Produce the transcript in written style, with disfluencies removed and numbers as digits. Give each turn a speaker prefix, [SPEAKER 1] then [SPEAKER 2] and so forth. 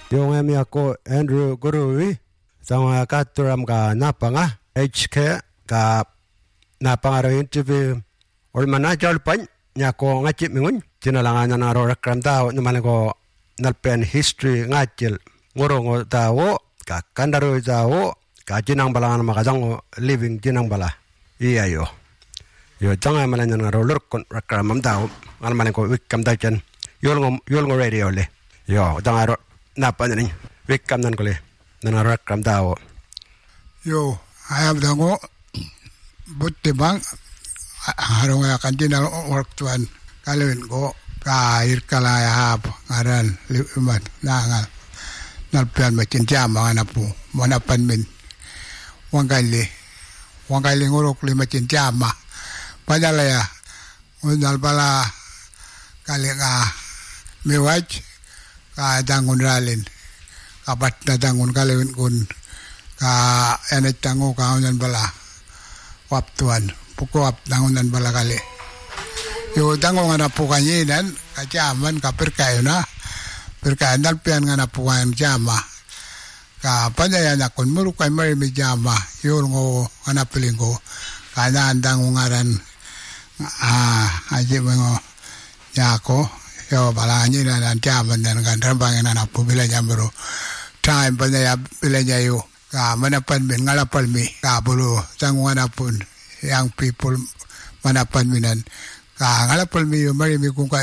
[SPEAKER 1] Yung emi ako Andrew Gurui sa katuram ka napanga HK ka napangaro interview ulmana jalpan nyako ngachip mingun tinalangan na rorakram tao naman ko nalpen history ngachil ngorong tao ka kandaro tao ka jinang balangan makadang living jinang bala iya yo jangan malan na roller kon rakram tao alman ko wikam dajan yol radio le yo dangaro napa ni wikam nan ko le na rakram tao
[SPEAKER 2] yo ayam dango butte bang harong akan dinal work tuan kalawin ko kair kalaya hap ngaran liuman nangal nalpian macin jama anapu manapan min wangkali ngorok li macin jama padalaya unal bala kali nga miwaj ka dangun ralin kapat na dangun kalawin kun ka enet tango kaunan bala wap tuan pukuap dangunan bala kali yo dango nga napukanyinan kajaman ka perkayo na perkayo nalpian nga napukan jama ka padayan akon murukay marimi jama yo ngo anapiling ko kanaan dango ngaran aji mga nyako yo balanyinan ang jaman na nagandarbangin na napubila niya bro time padaya bila niya yo ka manapan min ngalapal mi ka bulo dango nga napun young people manapan minan ka ngalapal mi yo marimi kung